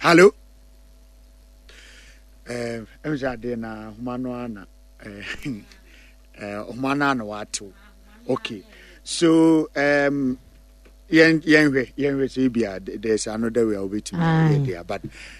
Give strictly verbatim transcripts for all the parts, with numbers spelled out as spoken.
Hello. Eh, I'm just na humano na eh eh humano na watu. Okay. So um yen yen yen say bia there's another way I'll be to there but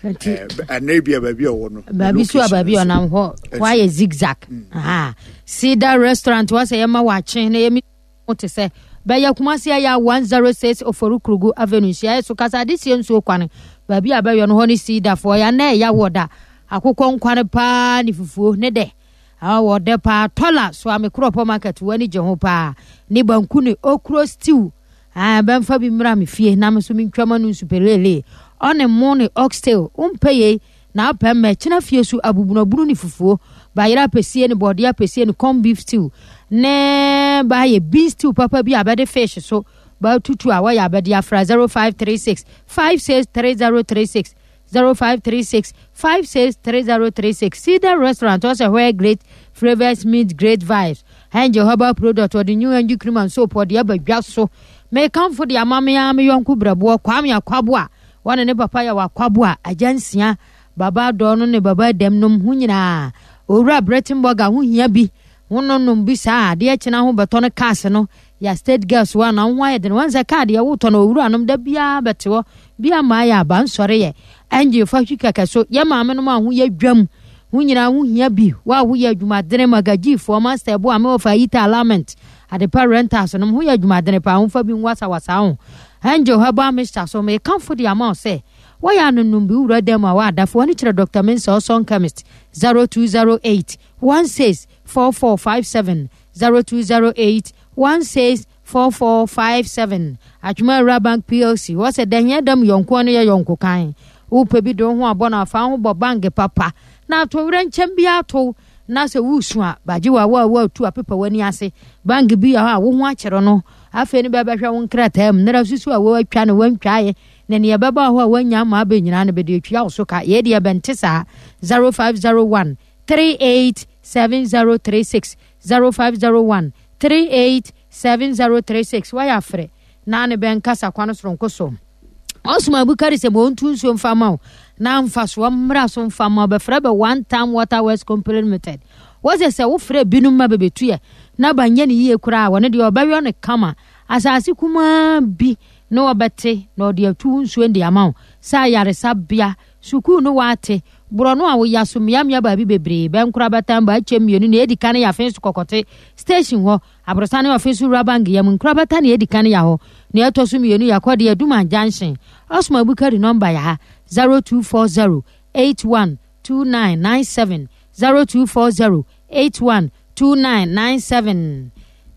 uh maybe a baby or no. Baby so baby on am ho. Why a zigzag? Ah. See that restaurant was a yama watching na yemi what to say. Baya Kumasi ya one oh six Oforukrugu Avenue. Sia so kasa this yen so kwane. Baby abayo no honey see that for ya na ya woda. Akokɔ nkwane pa ni fufuo ne de. Ah wode pa tola so amekro market wani je ho pa. Ni banku ni okro stew. Ah bemfa bi mra me fie na me so me ntwama no superele. On mo ne oxtail umpeye na pa me kina fie su abubunabunu ni fufuo. Ba yira pesie ni body pesie ni corn beef stew. Ne ba ye beef stew papa bi abede fish so ba tutu awa ya abede afra zero five three six five six three zero three six zero five three six five six three zero three six. See the restaurant also where great flavors meet great vibes. And your herbal product or the new and you cream and soap or the other just so may come for the amamia me yonku brabo kwamia kwabwa one ne papa ya wa kwabwa agensia baba dono ne baba dem nom hu nyina owura Brettenburg hu hia bi wono nom bi saa de akina ho beto ne cars no ya state girls one na why de one card ya woto no owura nom da bia betewo bia ma ya ba nsore ye anje fa hwika kaso ya maame no ma hu ya dwam hu nyina hu hia bi wa hu ya dwuma dene magaji for master bo ame ofa ita alignment ade parents no hu ya dwuma dene pa hu fa bi nwasa wasa ho anje ho ba mister so me come for the amount say why are no numbi ura dem a wa da for ni kire Doctor Mensa Son chemist zero two zero eight one six four four five seven zero two zero eight one six four four five seven Ajuma Rabank P L C was a denya dam yonko ne yonko kan upe bi do ho abona fa ho bo bank papa na to wura nchem bia to na se wusu a baji wa wa wa tu apepa wani ase bank bi a wo ho akere no afa ni ba ba hwa won krata am na susu a wo atwa ne wan twae na ne baba ho a wanya ma ba nyina ne be de twa so ka ye de bentisa zero five zero one three eight seven zero three six zero five zero one three eight seven zero three six why afre na ne ben kasa kwano soronko so Osuma Bukari se mo ntu nso mfama na mfa so mra so mfama be fra be one time water west company limited was se wo fra binum ma be betu na banye ne yie kura wone de obawe ne kama asasi kuma bi no obete no de atu nso ndi ama sa yare sabia suku no wate bro no awo yasum yamya ba bi bebre ben kura batam ba chemienu ne edi kan ya fensu kokote station ho abrosane wa fensu rabang yam kura batane edi kan ya ho ne atosu mienu yakode aduma junction Osma Bukari number ya zero two four zero eight one two nine nine seven zero two four zero eight one two nine nine seven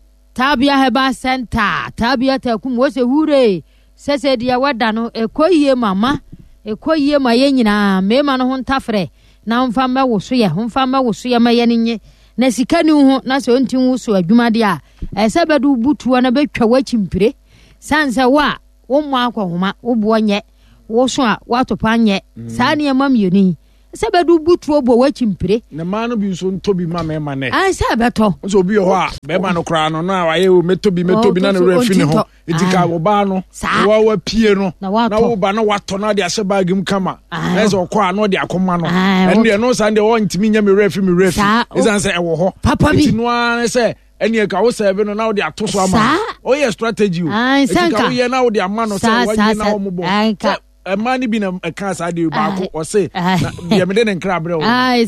Tabia Heba Center Tabia Takum was a hure sese dia wadano ekoyie mama ekoyie maye nyina mema no ho ntafre na mfama wo so ye mfama wo so ye maye nye na sika ni ho na se ontin wo so adwuma dia esebedu butuo na betwa wachimpire sanse wa wo mu akwahoma wo bo nye wo so a watopa nye saa ne mam yoni sebedu butuo bo wachimpire na ma no bi nso ntobi ma mema ne ah sebeto nso bi ho a mema no kra no na waye o metobi metobi na no refi ne ho edika wo ba no wo wa pie no na wo ba no wato na de ase bag mu kama na ze okwa no de akoma no ende no sa de wo ntimi nya me refi me refi izan se e wo ho enti no an se eni ka wo serve no na wo de atoso ama o ye strategy o enti ka wo ye na wo de ama no se wo ye na wo mo a man bi na ka sa de ba ko o se na me de nkra bre o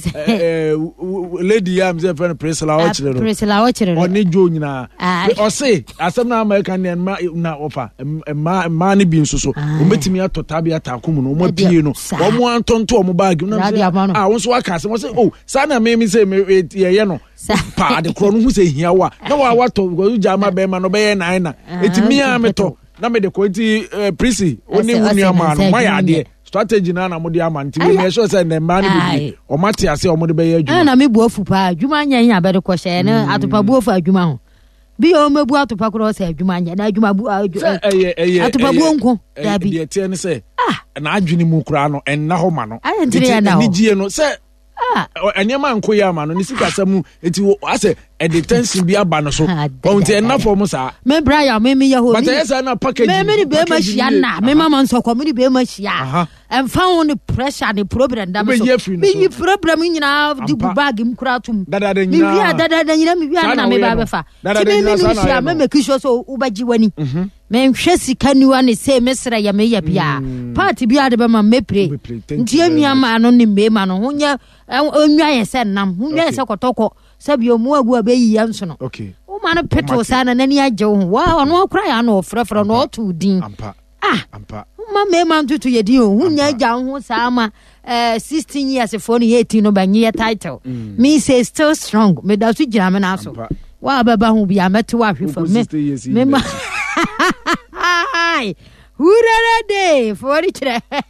eh lady yam ze friend Priscilla o chire no Priscilla o chire no oni jo nyina o se asem na American na na ofa ma man bi nso so o metimi atota bi atakom no mo pie no o mo antonto o mo bag no ah won so aka se mo se oh sa na me mi se ye ye no pa de kro no hu se hia wa na wa wato go jama be ma no be ye nine na etimi a meto na me de ko ti Prisi oni hunu ama no ma ya de strategy na na mo de ama nti me sure say na ma na bi o mate ase o mo de be ye adwuma na me bu afu pa adwuma nya nya be de ko hye na atopa bu afu adwuma ho bi o mebu atopa kro se adwuma nya na adwuma bu atopa bu onko da bi de tie ne se na adwini mu kra no en na ho ma no ni gie no se enema anko ya ma no ni sika samu enti ase e detention bi aba no so onti enna for sa me bra ya me me ye ho but yes na package me me be ma hia na me mama nso ko me be ma hia em fa won the pressure the problem da me so me problem nyina di gu bag m kura tum me wi dada da nyina me wi na me ba be fa ti me me hia me me kisho so ubaji wani me nhwe sika niwa ne se mesra ya me ya bia party bia de be ma me pre nti anua ma no ne me ma no honya onwa ye se nam honya ye se kotoko sabi omu agu abeyi ya nso no okay o ma no peto sa na nani agye ho wa ono akra ya no frefre no otu din ampa ah ampa ma me ma ntutu ye din ho honya agya ho sa ma eh sixteen years for ni eighteen no banye title me say still strong me da su gira me na so wa baba ho bia mete wa hwefo me me ma ai hurara day for it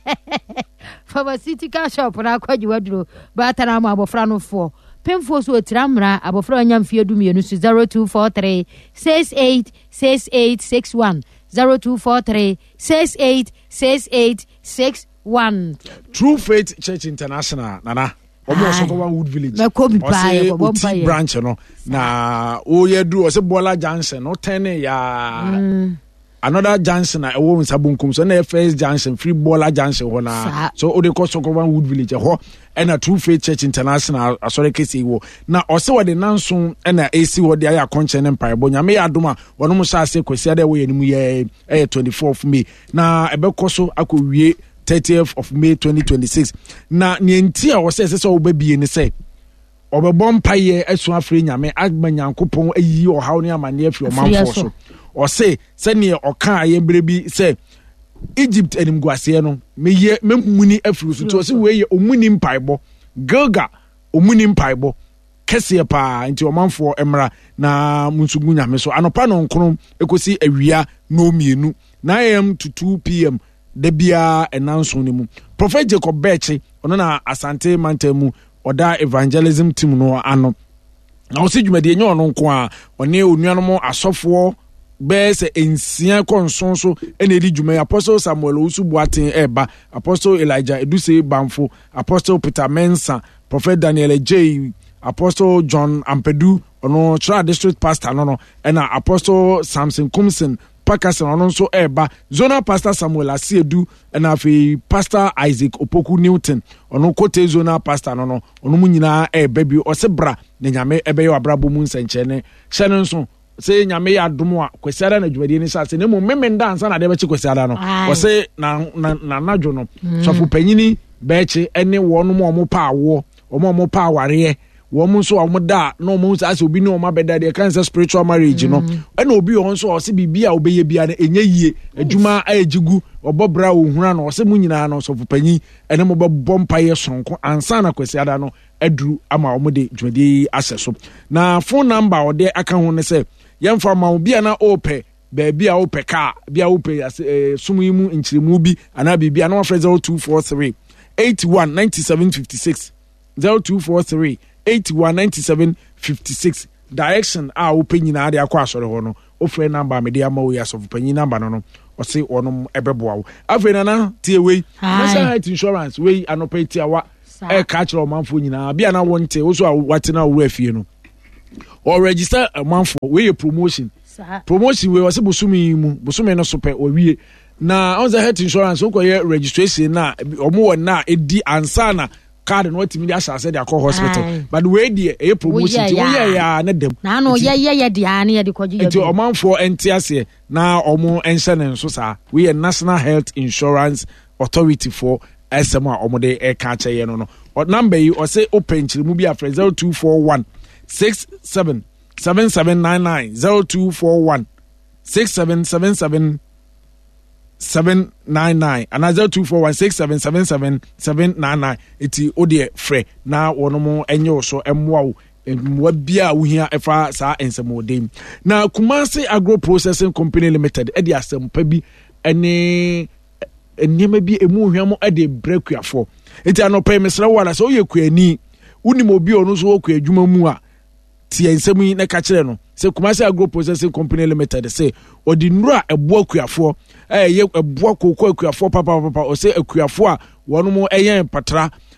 pharmaceutical shop na kwaji wadro ba tana ma abofra no fo pemfo so tiramra abofra anya mfie du mienu so zero two four three six eight six eight six one zero two four three six eight six eight six one. True Faith Church International nana omo so ko Wood Village na ko bi pa ye ko bom pa ye branch no na o ye du o se Bola Junction no ten ya mm. Another Johnson I won sabunkum so na first Johnson free Bola Johnson ho na so o de ko so ko Wood Village ho and a True Faith Church International asore kesi wo na o se wo de nanso na A C wo de aya konche ne mpae bo nyame adoma wono mo sha se kwesi ade wo ye nimu ye eh twenty-fourth of May na ebekoso akowie thirtieth of May twenty twenty-six na ne nti a wo se se so wo babie ne se obebɔ mpaye asu afre nyame agba nyankopɔn ayi ɔhaw ne amane afi ɔmanfo so ɔse sɛne ɔka ayembre bi sɛ Egypt animguase no meye memuni afiri so to ɔse weye omuni mpaebɔ Gilga omuni mpaebɔ kɛseɛ paa nti ɔmanfo emra na munsugu nyame so anopa no nkron ekosi awia no mienu nine a m to two p m da bia enanso ne mu Prophet Jacob Beche ɔno na Asante Mantamu oda evangelism team no ano na osi dwumade enye ono nko a one onuanom asofo be se ensia konson so ene edi dwuma Apostle Samuel Usu Boaten eba Apostle Elijah Eduse Bamfo Apostle Peter Mensa Prophet Daniel J Apostle John Ampedu ono Chira district pastor no no ena Apostle Samson Kumsen Pakasa ono nso eba Zona Pastor Samuel Asiedu na afi Pastor Isaac Opoku Newton ono kote Zona Pastor no no ono mu nyina eba bi osebra na nyame ebe yo abrabo mu nsenche ne hye no nso se nyame ya domo a kwesiara na dwumadi ni sa se ne mo memenda ansa na de be chi kwesiara no ose na na nadwo no sofo panyini beche ene wono mo mo pa awo omo mo pa aware womu so omoda no mo sa se obi ni oma beda de cancer spiritual marriage no ena obi on so o se bibia obeye bia na enye yie adwuma ajigu obobra ohura no o se mu nyina no so fupanyi ene mo bompa ye sonko ansa na kwesi ada no aduru ama omode dwade aseso na phone number ode aka ho ne se yemfa ma bia na ope baby a ope ka bia ope sumu yimu nchiremu bi ana bibia na wa zero two four three eight one nine seven five six zero two four three eight one nine seven five six direction a open nyina de akwa asore ho no ofre number me de ama we asof panyi number no no o se onom ebeboa wo afre na na tie we national health insurance we anopa tie wa e ka kire o manfo nyina bia na wonte wo so a wate na wo afie no or register a manfo we promotion promotion we was busumi mu busumi no super o wie na on the health insurance wo koye registration na omo won na edi ansana card no timi dia shase dia call hospital but we dey e promotion ti we ya na dem na no ye ye ye dia na ye de kwaji ti omanfo entiase na omo ense ne nso sa we National Health Insurance Authority for S M A omo de e ka che ye no no number yi o say open chirimu bi afre zero two four one six seven seven seven nine nine zero two four one six seven seven seven seven nine nine and zero two four one six seven seven seven seven nine nine iti odie frɛ na wono enye so emmoa wo emmoa bia wo hia efa saa ensemodem na Kumasi Agro Processing Company Limited e di asempa bi ene enema bi emu hwam e de brekuafo iti anopa mesra wala so ye kuani unim obi onu so wo kuadwuma mu a tie nsɛm yi na ka kyerɛ no sɛ Kumasi Agro Processing Company Limited sɛ ɔdi nnura ɛboa kuafo ɛyɛ ɛboa koko kuafo papa papa ɔsɛ akuafo a wɔn mo ɛyɛ patra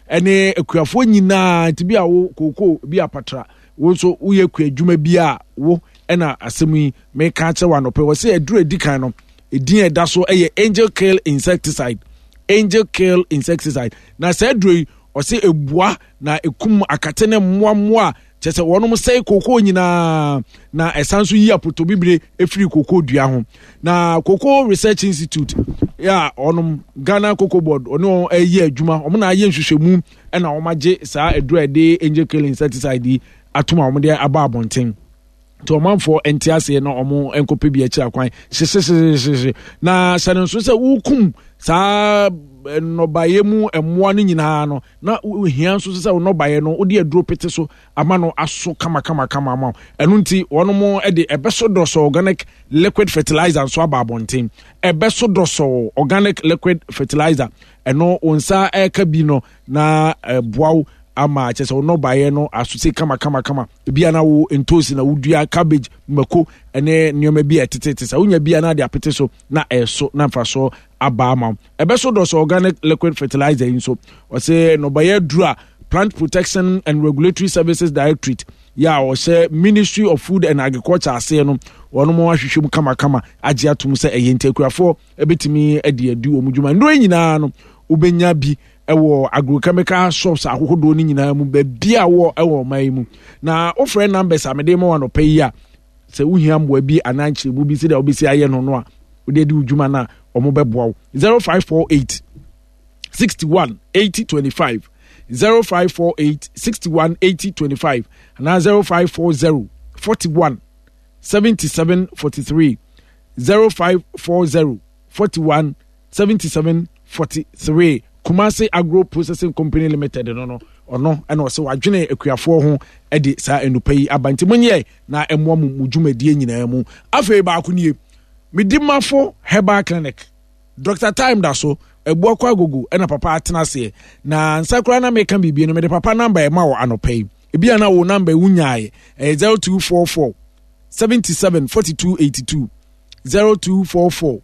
ɛne akuafoɔ nyinaa nti bi a wo koko bi apatra wo nso woyɛ kua adwuma bi a wo ɛna asɛm yi meka kyerɛ wanɔpɛ wɔ sɛ aduru adi kan no ɛdin ɛda so ɛyɛ Angel Kill insecticide Angel Kill insecticide na sɛ aduru yi ɔsɛ ebua na ekum akate ne mmoa mmoa kyɛ sɛ wɔnom sɛ koko nyinaa na ɛsan so yi apoto bibire efiri koko dua ho na Cocoa Research Institute ya ɔnom Ghana Cocoa Board ɔno ɛyɛ adwuma ɔmo na ayɛ nhwehwɛmu ɛna ɔmo agye saa aduru ɛde Angel Kill insecticide yi atoma ɔmo de aba abɔnten to ɔmanfoɔ ɛnte aseɛ na ɔmo ɛnkɔpɛ bi akyira kwan hyehyɛhyɛhyɛhyɛ na hyɛ no nso sɛ wokum saa nnɔbaeɛ mu mmoa no nyinaa no na ohia nso sɛ nnɔbaeɛ no wode aduro pete so ama no aso kamakamakama ama ɛno nti wɔno mo de ɛbɛso dɔsɔ organic liquid fertilizer nso aba abɔnten ɛbɛso dɔsɔ organic liquid fertilizer ɛno wo nsa ɛka bi no na ɛboawo ama kyɛ sɛ nnɔbaeɛ no asose kamakamakama bia na wo ntosi na wodua cabbage mako ɛne nneɛma bi ɛtetete sɛ wonya bia na de apete so na ɛso na mfa so aba ama ɛbɛso dɔsɔ organic liquid fertilizer yi nso ɔsɛ nnɔbaeɛ duru a Plant Protection and Regulatory Services Directorate ya ɔsɛ Ministry of Food and Agriculture aseɛ no wɔn mo ahwehwɛ mu kamakama agye atom sɛ ɛyɛ ntakurafoɔ ɛbɛtumi adi adi wɔn dwuma ndoro nyinaa no wobɛnya bi ɛwɔ agrochemical shops ahodoɔ no nyinaa mu baabi a wɔ ɛwɔ ɔman yi mu na ofrɛ numbers a mede ma wɔn ɔpɛ yi a sɛ wohia mboa bi anankyerɛ mu bi sɛ deɛ wobɛsi ayɛ no no a wode adi wo dwuma no a ɔmo bɛboa wo zero five four eight six one eight zero two five zero five four eight six one eight zero two five and zero five four zero four one seven seven four three zero five four zero four one seven seven four three Kumasi Agro Processing Company Limited no no ono ɛna ɔsɛ wadwene akuafoɔ ho ɛde saa enupa yi abanti munye na ɛmoa mu dwumadie nyinaa mu afei baako nie Midimafo Herbal Clinic Doctor Time da so ebuo kwa agogo ɛna papa atena se na nsakura na meka bibie no me de papa number e ma wo anopai ebia na wo number wunyaaye eh zero two four four seven seven four two eight two zero two four four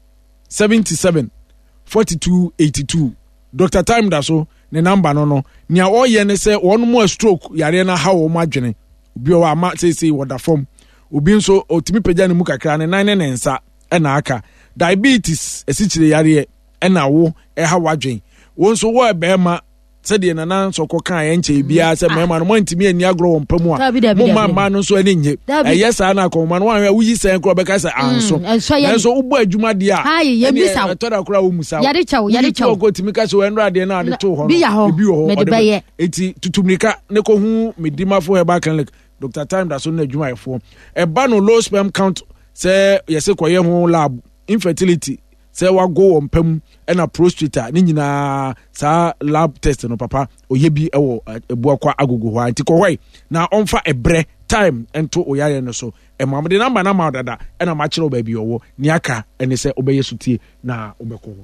seven seven four two eight two Doctor Time da so ne number no no nia oyɛ ne sɛ wɔn mo stroke yare na ha wo madwene obi o ama say say woda form obi nso otimi pagya ne mu kakra ne nan ne ne nsa ɛna aka diabetes esikyire yare ɛna wo ɛha wadwen wo nso wo ɛbɛma sɛdeɛ nana nso kɔ kan yɛ nkyɛ bia sɛ mɛma no mo ntimi ani agro wɔn pamu a mo ma ma no nso ani nye ɛyɛ saa na akɔma no wanhwɛ wuyi sɛn kɔ bɛka sɛ anso nanso wo bɔ adwuma de a ɛyɛ tɔda kora wo musa yare kyɛw yare kyɛw ko timi ka sɛ wo ɛnra de na ade to hɔ no bi wɔ hɔ ɔde eti tutumrika ne ko hu Midimafo Herbal Clinic Doctor Time da so na adwuma yɛfo ɛba no low sperm count sɛ yɛsɛ kɔyɛ ho lab infertility sɛ wago wɔn pam ɛna prostate ne nyinaa saa lab test no papa oyɛ bi ɛwɔ ebuakwa agogo hɔ anti kɔhɔi na ɔmfa ɛbrɛ time ɛnto oyare no so ɛma de number na ma dada ɛna ma kyerɛ ba bi ɔwɔ ni aka ɛne sɛ obɛyɛ sutie na obɛkɔ hɔ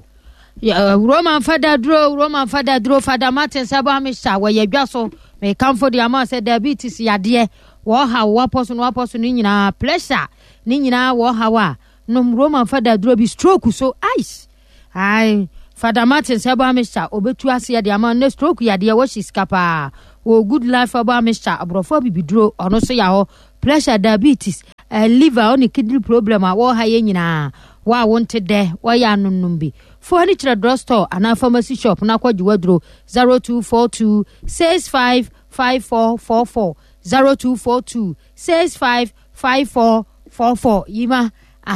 ya Roman Father Dro Roman Father Dro Father Martin sabo amisha wɔ yɛ dwa so me kamfo de ama sɛ diabetes yade wɔ ha wɔ pɔso no pɔso no nyinaa pressure ne nyinaa wɔ ha wa no Roman Father Dro bi stroke so ice ai Father Martin sabo amisha obetu ase de ama ne stroke yade wɔ shiskapa o good life abo amisha abrofo bibidro ɔno so ya hɔ pressure diabetes uh, liver on kidney problem a wɔ ha yɛ nyinaa wa wonte de wɔ ya nonnom bi furniture drugstore and pharmacy shop na kwaji wadro zero two four two six five five four four four zero two four two six five five four four four yima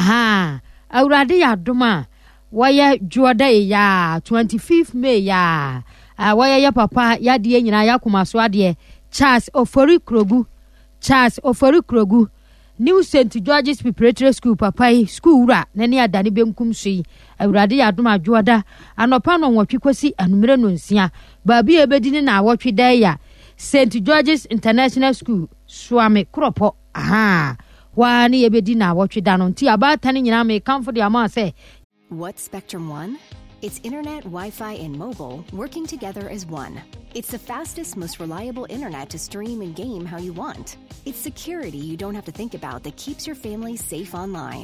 aha awurade ya doma waya juoda ya twenty-fifth May ya uh, waya ya papa ya die nyina ya komaso ade Charles Ofori Krogu Charles Ofori Krogu New Saint George's Preparatory School papa school ra na ne adane benkum so yi awurade ya doma juoda anopa no nwotwe kwasi anumere no nsia baabi ebedi ne na awotwe da ya Saint George's International School Swame Kropo aha wa ne ebedi na awotwe da no nti abata ne nyina me kamfo de ama say What's Spectrum One? It's internet, Wi-Fi, and mobile working together as one. It's the fastest, most reliable internet to stream and game how you want. It's security you don't have to think about that keeps your family safe online.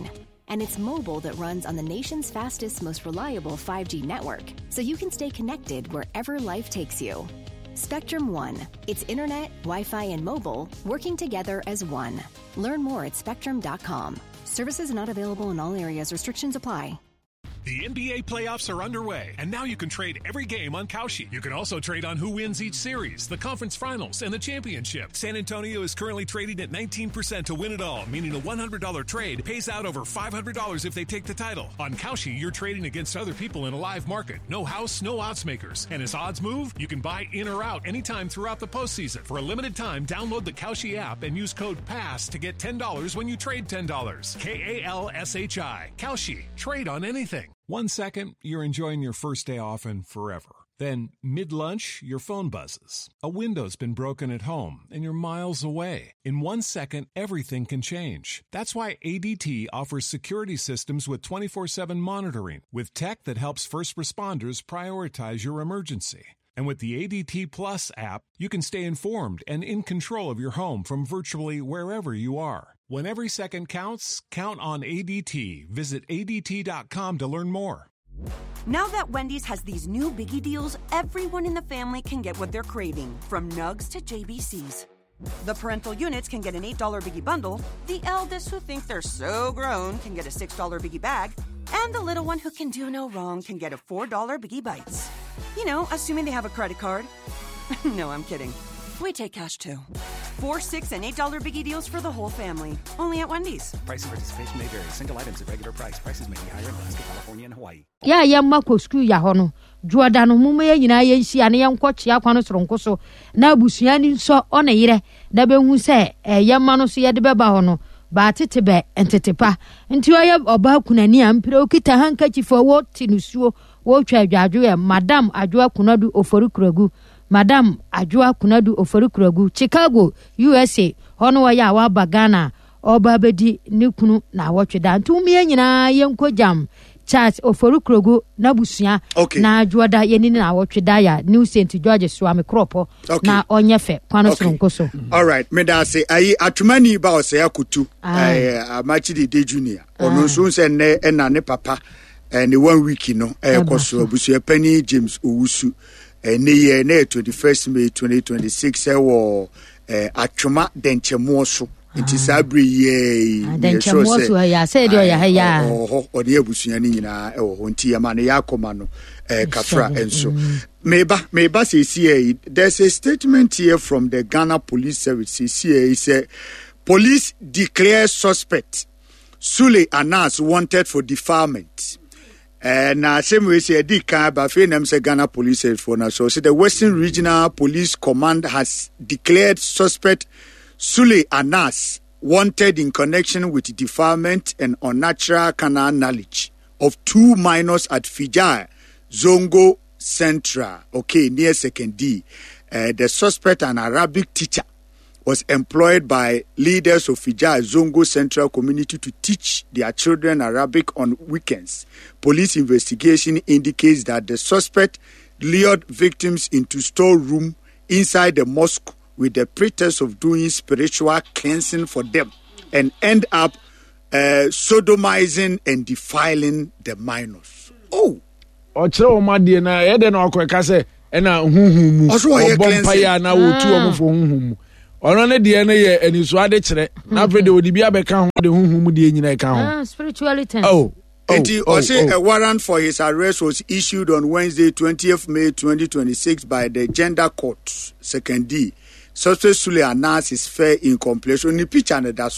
And it's mobile that runs on the nation's fastest, most reliable five G network, so you can stay connected wherever life takes you. Spectrum One. It's internet, Wi-Fi, and mobile working together as one. Learn more at spectrum dot com. Services not available in all areas. Restrictions apply. The N B A playoffs are underway, and now you can trade every game on Kalshi. You can also trade on who wins each series, the conference finals, and the championship. San Antonio is currently trading at nineteen percent to win it all, meaning a one hundred dollars trade pays out over five hundred dollars if they take the title. On Kalshi, you're trading against other people in a live market. No house, no odds makers. And as odds move, you can buy in or out anytime throughout the postseason. For a limited time, download the Kalshi app and use code PASS to get ten dollars when you trade ten dollars. K A L S H I. Kalshi. Trade on anything. One second, you're enjoying your first day off and forever. Then, mid-lunch, your phone buzzes. A window's been broken at home, and you're miles away. In one second, everything can change. That's why A D T offers security systems with twenty-four seven monitoring, with tech that helps first responders prioritize your emergency. And with the A D T Plus app, you can stay informed and in control of your home from virtually wherever you are. When every second counts, count on A D T. Visit A D T dot com to learn more. Now that Wendy's has these new biggie deals, everyone in the family can get what they're craving, from nugs to J B Cs. The parental units can get an eight dollar biggie bundle, the eldest who think they're so grown can get a six dollar biggie bag, and the little one who can do no wrong can get a four dollar biggie bites. You know, assuming they have a credit card. No, I'm kidding. We take cash too. Four, six, and eight dollar biggie deals for the whole family. Only at Wendy's. Price and participation may vary. Single items at regular price. Prices may be higher in Alaska, California, and Hawaii. Yeah, yeah, Mako school ya hono. Jordan mume ye nyina ye nsi ane ye nkwochi akwa no soronko so. Na abusuani nso ona yire. Da be hu se eh yemma no so ye de beba hono. Ba tetebe entetepa. Nti oye oba kunani ampire okita handkerchief wo tinusuo wo twa adwadwo ye Madam Adwoa Kunadu Oforukuragu. Madam Adwoa Kunadu Oforukuragu, Chicago, U S A. Hono wa ya wa bagana oba bedi ni kunu na wotweda. Ntumie nyina ye nkojam. Charles Oforukuragu na busua okay. na Adwoa ye ni na wotweda ya New Saint George Swami Kropo okay. na onyefe kwano okay. soronko so. All right, me da say ayi atumani ba o say akutu eh Amachidi De Junior. Ono so se ne na ne papa eh ne one week no eh koso abusua pani James Owusu. Ne ye na twenty-first May twenty twenty-six e wo eh atwoma denchemo so nti sabri ye denchemo so ya say de ya ya oh o de abusua ni nyina e wo nti ya ma ne yakoma no eh kafra enso meba meba say see there's a statement here from the Ghana Police Service. See say police declare suspect Sule Anas wanted for defilement. Uh, na same way say di ka ba fe nam say Ghana Police for na so, so the Western Regional Police Command has declared suspect Sule Anas wanted in connection with defilement and unnatural carnal knowledge of two minors at Fijai Zongo Central, okay, near Second D. Uh, the suspect, an Arabic teacher, was employed by leaders of Fijai Zongo Central community to teach their children Arabic on weekends. Police investigation indicates that the suspect lured victims into storeroom inside the mosque with the pretext of doing spiritual cleansing for them and end up uh, sodomizing and defiling the minors. Oh! Ochre o madie na ye de na okweka se na huhumu obompa ya na wotu omfo huhumu. Ono ne de na ye aniso ade kire na afede odibi abeka ho de huhumu de nyina e ka ho. Ah, spirituality. Oh. Oh, and oh, also oh. A warrant for his arrest was issued on Wednesday, twentieth May twenty twenty-six by the Gender Court, Second D. Suspect Sule Anas is fair in completion. Ni picture na da so.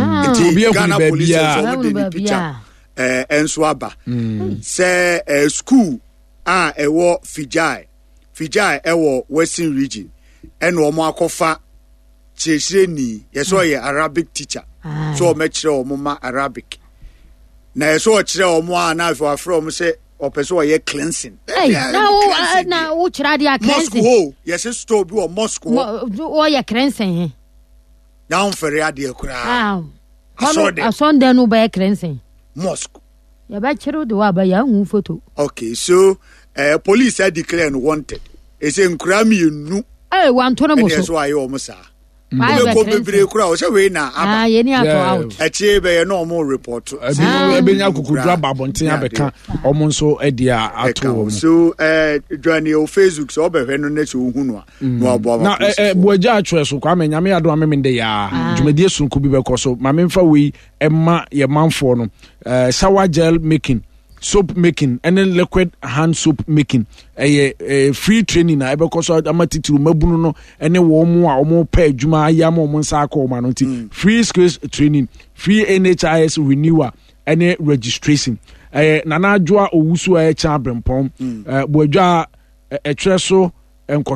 Nti Ghana police so de ni picture. Eh enso aba. Say eh school ah ewo Fijai. Fijai ewo Western Region. En wo mo akofa chesireni yeso ye Arabic teacher. So o mekire o mo ma Arabic. Na yeso o kire o mo ana for from say opeso ye cleansing. Hey, na na wo kire dia cleansing. Mosque yes store bi o mosque wo ye cleansing. Na on fere ade kura. Ah. Asonde no ba cleansing. Mosque. Ya ba kire do wa ba ya hu photo. Okay, so uh, police had declared wanted. It's in Krami nu. Eh, one tono mo so. Yes, why you almost are. ko bebre kura o se we na aba ah ye ni ato out echi be ye no mo report abi ebe nya kokudra babonten abeka omo nso edia ato so eh journey o Facebook so obehwe no na che ohunu a no abo aba na eh buaja atwe so kwa menyame ado amemende ya dwumadie sunku bi beko so ma memfa we emma ye manfo no eh shower gel making soap making and then liquid hand soap making a uh, uh, free training na ebeko so amatitiru mabunu no ene wo mu a omo pa adwuma ayam omo nsa aka omo no ti free skills training free N H I S renewal and registration eh nana adwoa owusu a e cha brempom eh boadwa e tre so